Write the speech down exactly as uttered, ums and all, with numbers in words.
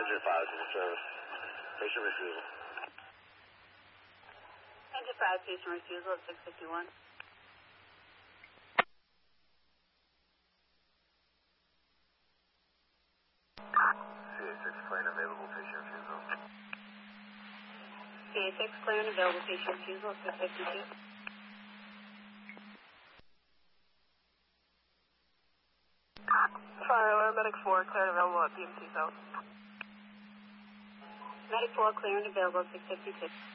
Engine five to the service. Patient refusal. Engine five, patient refusal at six fifty-one. C A six, clear and available, patient refusal. C A six, clear and available, patient refusal at six fifty-two. Fire alarm, medic four, clear and available at B M C South. Medic four, clear and available at six fifty-two.